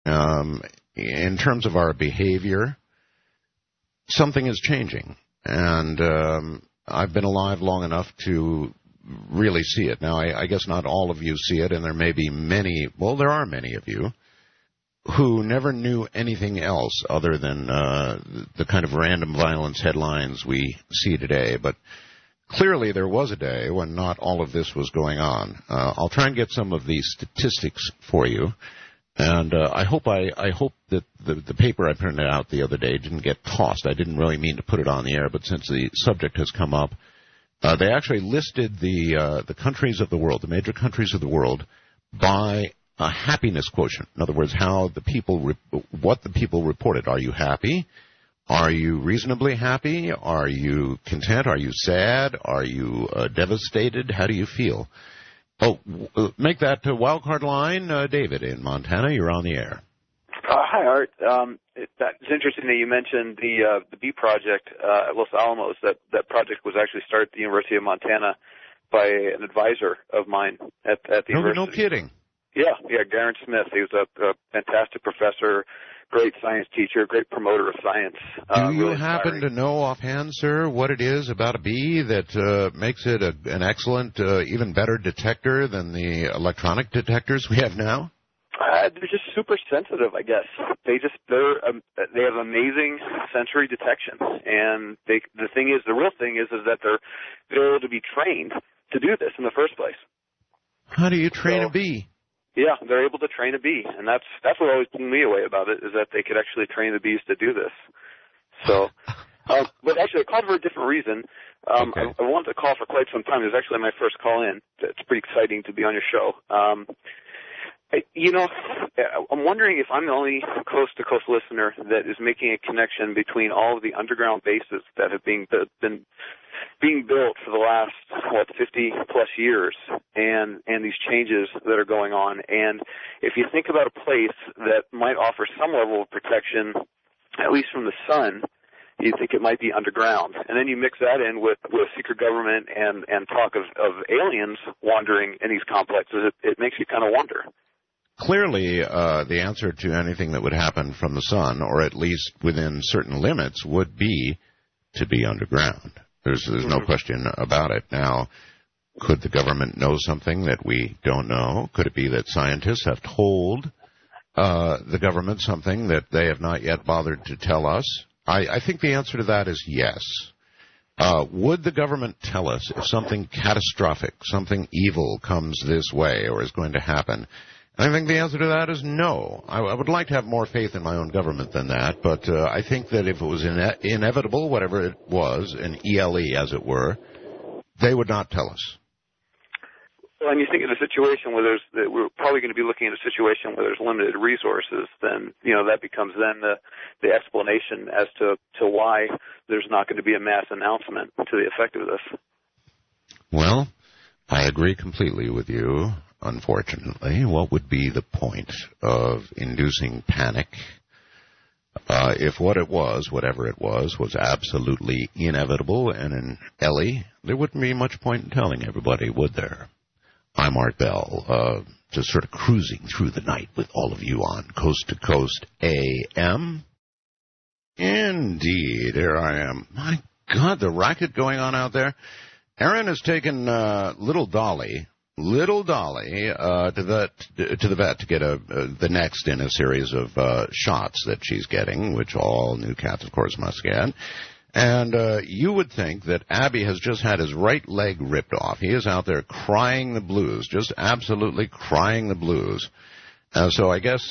In terms of our behavior, something is changing. And I've been alive long enough to really see it. Now, I guess not all of you see it, and there may be many, well, there are many of you, who never knew anything else other than the kind of random violence headlines we see today. But clearly there was a day when not all of this was going on. I'll try and get some of these statistics for you. And I hope that the paper I printed out the other day didn't get tossed. I didn't really mean to put it on the air, but since the subject has come up, they actually listed the countries of the world, the major countries of the world, by a happiness quotient. In other words, what the people reported. Are you happy? Are you reasonably happy? Are you content? Are you sad? Are you devastated? How do you feel? Oh, make that wildcard line, David in Montana. You're on the air. Hi, Art. It's interesting that you mentioned the Bee Project at Los Alamos. That project was actually started at the University of Montana by an advisor of mine at the university. No kidding. Yeah, Garen Smith. He was a fantastic professor, great science teacher, great promoter of science. Do you happen to know offhand, sir, what it is about a bee that makes it an excellent, even better detector than the electronic detectors we have now? They're just super sensitive, I guess. They have amazing sensory detection, and the real thing is that they're able to be trained to do this in the first place. How do you train a bee? Yeah, they're able to train a bee, and that's what always blew me away about it, is that they could actually train the bees to do this. So, but actually, I called for a different reason. Okay. I wanted to call for quite some time. It was actually my first call in. It's pretty exciting to be on your show. I'm wondering if I'm the only coast-to-coast listener that is making a connection between all of the underground bases that have been being built for the last 50-plus years, and these changes that are going on. And if you think about a place that might offer some level of protection, at least from the sun, you think it might be underground. And then you mix that in with secret government and talk of aliens wandering in these complexes, it makes you kind of wonder. Clearly, the answer to anything that would happen from the sun, or at least within certain limits, would be to be underground. There's no question about it. Now, could the government know something that we don't know? Could it be that scientists have told the government something that they have not yet bothered to tell us? I think the answer to that is yes. Would the government tell us if something catastrophic, something evil comes this way or is going to happen? I think the answer to that is no. I would like to have more faith in my own government than that, but I think that if it was inevitable, whatever it was, an ELE as it were, they would not tell us. Well, and you think in a situation where we're probably going to be looking at a situation where there's limited resources, then, that becomes then the explanation as to why there's not going to be a mass announcement to the effect of this. Well, I agree completely with you. Unfortunately, what would be the point of inducing panic if what it was, whatever it was absolutely inevitable and an LE? There wouldn't be much point in telling everybody, would there? I'm Art Bell, just sort of cruising through the night with all of you on Coast to Coast AM. Indeed, here I am. My God, the racket going on out there. Erin has taken Little Dolly to the vet to get the next in a series of shots that she's getting, which all new cats, of course, must get. And you would think that Abby has just had his right leg ripped off. He is out there crying the blues, just absolutely crying the blues. So I guess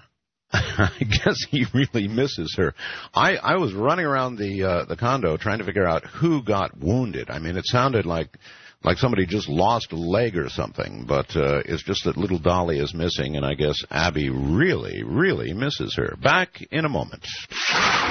he really misses her. I was running around the condo trying to figure out who got wounded. I mean, it sounded like somebody just lost a leg or something, but it's just that little Dolly is missing, and I guess Abby really, really misses her. Back in a moment.